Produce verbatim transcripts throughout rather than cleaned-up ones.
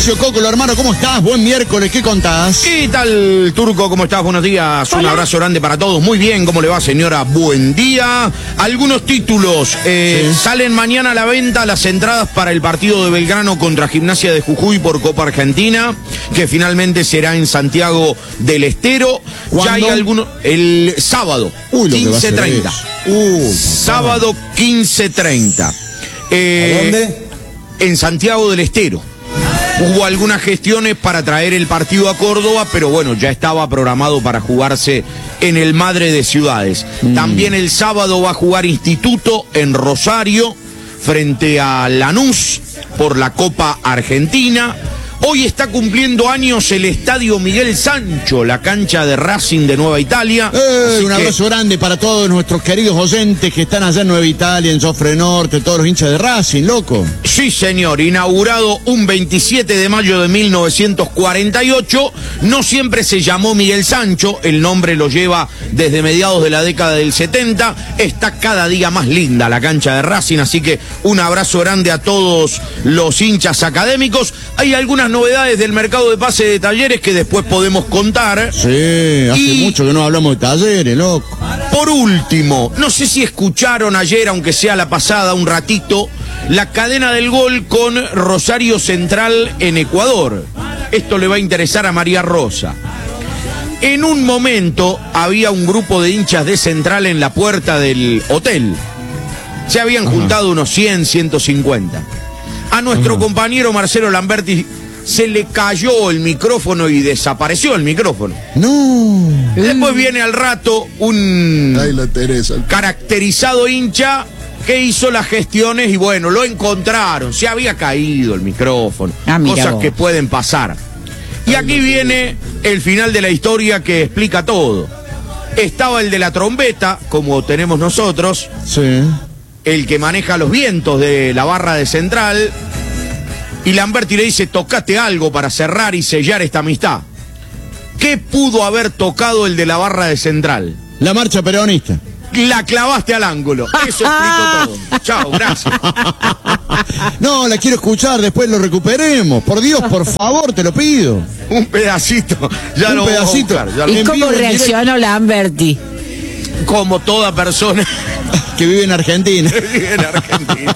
Mauricio Cocolo, hermano, ¿cómo estás? Buen miércoles, ¿qué contás? ¿Qué tal, Turco? ¿Cómo estás? Buenos días. Hola. Un abrazo grande para todos. Muy bien, ¿cómo le va, señora? Buen día. Algunos títulos. Eh, sí. Salen mañana a la venta las entradas para el partido de Belgrano contra Gimnasia de Jujuy por Copa Argentina, que finalmente será en Santiago del Estero. ¿Cuándo? Ya hay algunos. El sábado, Uy, quince treinta. Uh, sábado quince treinta. Eh, ¿A dónde? En Santiago del Estero. Hubo algunas gestiones para traer el partido a Córdoba, pero bueno, ya estaba programado para jugarse en el Madre de Ciudades. Mm. También el sábado va a jugar Instituto en Rosario frente a Lanús por la Copa Argentina. Hoy está cumpliendo años el Estadio Miguel Sancho, la cancha de Racing de Nueva Italia. Eh, un abrazo que... grande para todos nuestros queridos oyentes que están allá en Nueva Italia, en Jofre Norte, todos los hinchas de Racing, loco. Sí, señor, inaugurado un veintisiete de mayo de mil novecientos cuarenta y ocho. No siempre se llamó Miguel Sancho, el nombre lo lleva desde mediados de la década del setenta. Está cada día más linda la cancha de Racing, así que un abrazo grande a todos los hinchas académicos. Hay algunas novedades del mercado de pase de Talleres que después podemos contar. Sí, hace y, mucho que no hablamos de Talleres, loco. Por último, no sé si escucharon ayer, aunque sea la pasada, un ratito, la cadena del gol con Rosario Central en Ecuador. Esto le va a interesar a María Rosa. En un momento había un grupo de hinchas de Central en la puerta del hotel. Se habían Ajá. juntado unos cien, ciento cincuenta. A nuestro Ajá. compañero Marcelo Lamberti se le cayó el micrófono y desapareció el micrófono. No. Después viene al rato un Ay, la Teresa. caracterizado hincha que hizo las gestiones y bueno, lo encontraron. Se había caído el micrófono. Ah, cosas vos. que pueden pasar. Y aquí viene el final de la historia que explica todo. Estaba el de la trombeta, como tenemos nosotros. Sí. El que maneja los vientos de la barra de Central. Y Lamberti le dice, tocate algo para cerrar y sellar esta amistad. ¿Qué pudo haber tocado el de la barra de Central? La marcha peronista. La clavaste al ángulo. Eso explicó todo. Chao, gracias. No, la quiero escuchar, después lo recuperemos. Por Dios, por favor, te lo pido. Un pedacito. Ya Un lo pedacito. Buscar, ya ¿Y lo... cómo reaccionó Lamberti? Como toda persona que vive en Argentina. Que vive en Argentina.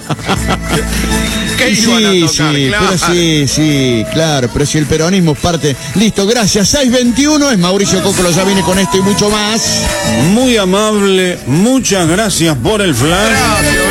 ¿Qué sí, iban a tocar? Sí, claro. Pero sí, sí, claro, pero si el peronismo es parte. Listo, gracias. seis veintiuno, es Mauricio Cocolo, ya viene con esto y mucho más. Muy amable, muchas gracias por el flash. Gracias.